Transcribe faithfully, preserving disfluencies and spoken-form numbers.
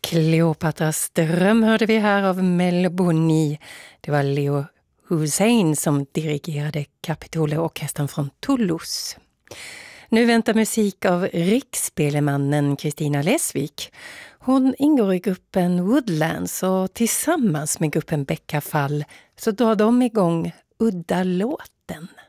Kleopatras dröm hörde vi här av Melboni. Det var Leo Hussein som dirigerade Capitole-orkestern från Toulouse. Nu väntar musik av riksspelemannen Kristina Lesvik. Hon ingår i gruppen Woodlands och tillsammans med gruppen Bäckafall så drar de igång Udda låten.